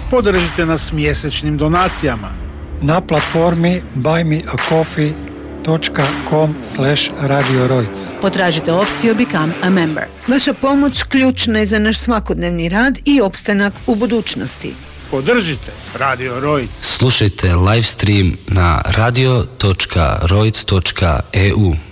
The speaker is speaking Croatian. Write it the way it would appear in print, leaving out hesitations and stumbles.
Podržite nas mjesečnim donacijama na platformi buymeacoffee.com/Radio Rojc. Potražite opciju Become a Member. Vaša pomoć ključna je za naš svakodnevni rad i opstanak u budućnosti. Podržite Radio Rojc. Slušajte live stream na radio.rojc.eu.